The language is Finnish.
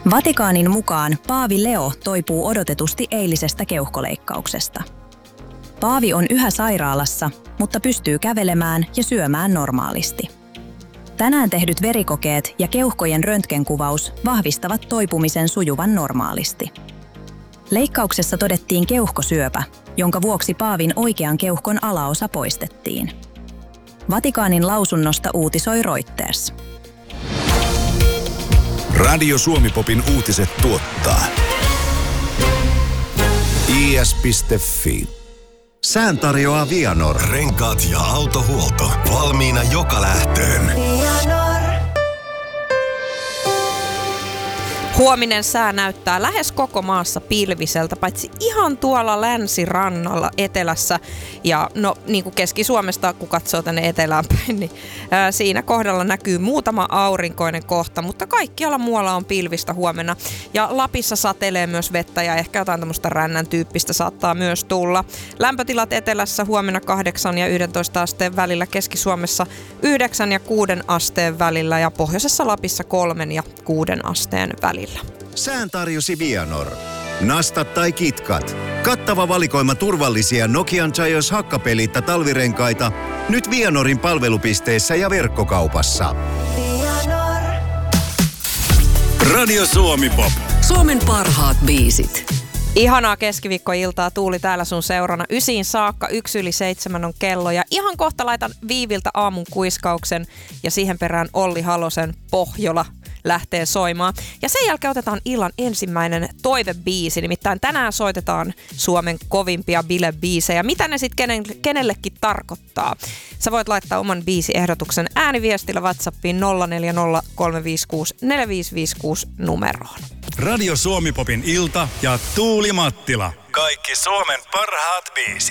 Vatikaanin mukaan paavi Leo toipuu odotetusti eilisestä keuhkoleikkauksesta. Paavi on yhä sairaalassa, mutta pystyy kävelemään ja syömään normaalisti. Tänään tehdyt verikokeet ja keuhkojen röntgenkuvaus vahvistavat toipumisen sujuvan normaalisti. Leikkauksessa todettiin keuhkosyöpä, jonka vuoksi paavin oikean keuhkon alaosa poistettiin. Vatikaanin lausunnosta uutisoi Reuters. Radio Suomi-popin uutiset tuottaa is.fi. Sään tarjoaa Vianor. Renkaat ja autohuolto valmiina joka lähtöön. Huominen sää näyttää lähes koko maassa pilviseltä, paitsi ihan tuolla länsirannalla etelässä. Ja no niin kuin Keski-Suomesta, kun katsoo tänne etelään päin, niin siinä kohdalla näkyy muutama aurinkoinen kohta, mutta kaikkialla muualla on pilvistä huomenna. Ja Lapissa satelee myös vettä ja ehkä jotain tämmöistä rännän tyyppistä saattaa myös tulla. Lämpötilat etelässä huomenna 8 ja 11 asteen välillä, Keski-Suomessa 9 ja 6 asteen välillä ja pohjoisessa Lapissa 3 ja 6 asteen välillä. Sään tarjosi Vianor. Nastat tai kitkat. Kattava valikoima turvallisia Nokian Zajos hakkapeliitta talvirenkaita. Nyt Vianorin palvelupisteissä ja verkkokaupassa. Vianor. Radio Suomi-pop. Suomen parhaat biisit. Ihanaa keskiviikkoiltaa, Tuuli täällä sun seurana 9 saakka, 1:07 on kello ja ihan kohta laitan Viiviltä aamun kuiskauksen ja siihen perään Olli Halosen Pohjola lähtee soimaan. Ja sen jälkeen otetaan illan ensimmäinen toivebiisi, nimittäin tänään soitetaan Suomen kovimpia bilebiisejä. Mitä ne sitten kenellekin tarkoittaa? Sä voit laittaa oman biisiehdotuksen ääniviestillä WhatsAppiin 040 356 4556 numeroon. Radio Suomi-popin ilta ja Tuuli Mattila. Kaikki Suomen parhaat biisit.